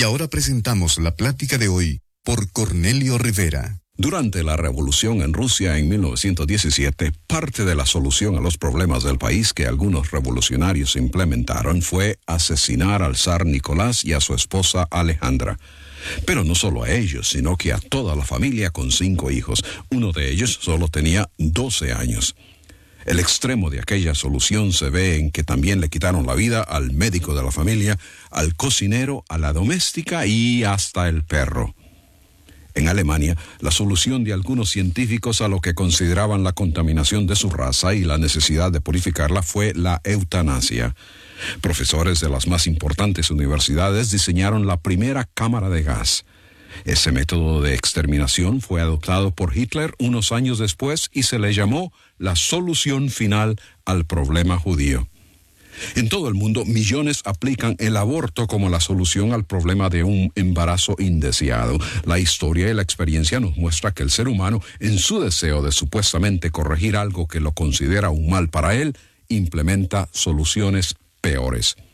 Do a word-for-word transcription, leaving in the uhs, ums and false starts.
Y ahora presentamos la plática de hoy por Cornelio Rivera. Durante la revolución en Rusia en mil novecientos diecisiete, parte de la solución a los problemas del país que algunos revolucionarios implementaron fue asesinar al zar Nicolás y a su esposa Alejandra. Pero no solo a ellos, sino que a toda la familia con cinco hijos. Uno de ellos solo tenía doce años. El extremo de aquella solución se ve en que también le quitaron la vida al médico de la familia, al cocinero, a la doméstica y hasta el perro. En Alemania, la solución de algunos científicos a lo que consideraban la contaminación de su raza y la necesidad de purificarla fue la eutanasia. Profesores de las más importantes universidades diseñaron la primera cámara de gas. Ese método de exterminación fue adoptado por Hitler unos años después y se le llamó la solución final al problema judío. En todo el mundo, millones aplican el aborto como la solución al problema de un embarazo indeseado. La historia y la experiencia nos muestra que el ser humano, en su deseo de supuestamente corregir algo que lo considera un mal para él, implementa soluciones peores.